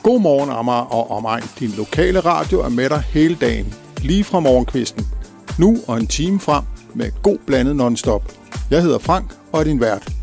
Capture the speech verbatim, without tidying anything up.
God morgen, Amager og omegn. Din lokale radio er med dig hele dagen, lige fra morgenkvisten. Nu og en time frem med god blandet non-stop. Jeg hedder Frank og er din vært.